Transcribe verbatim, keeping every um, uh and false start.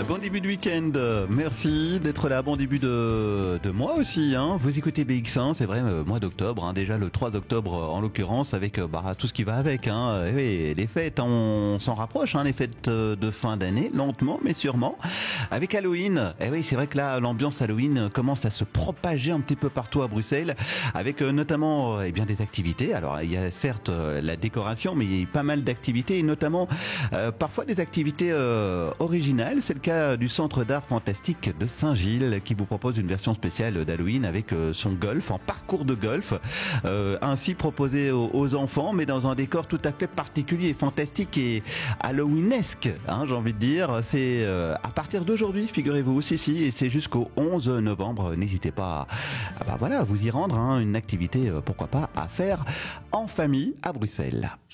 Bon début de week-end, merci d'être là, bon début de, de mois aussi, hein. Vous écoutez B X un, c'est vrai, euh, mois d'octobre, hein, déjà le trois octobre euh, en l'occurrence, avec euh, bah, tout ce qui va avec, hein. Et oui, les fêtes, on s'en rapproche, hein, les fêtes euh, de fin d'année, lentement mais sûrement, avec Halloween. Et oui, c'est vrai que là, l'ambiance Halloween commence à se propager un petit peu partout à Bruxelles, avec euh, notamment euh, eh bien, des activités. Alors, il y a certes euh, la décoration, mais il y a pas mal d'activités, et notamment euh, parfois des activités euh, originales. C'est le cas du Centre d'art fantastique de Saint-Gilles qui vous propose une version spéciale d'Halloween avec euh, son golf, en parcours de golf, euh, ainsi proposé aux, aux enfants, mais dans un décor tout à fait particulier, fantastique et halloweenesque, hein, j'ai envie de dire. C'est euh, à partir d'aujourd'hui, figurez-vous, si si, et c'est jusqu'au onze novembre. N'hésitez pas à, à bah voilà, vous y rendre, hein, une activité, euh, pourquoi pas, à faire en famille à Bruxelles.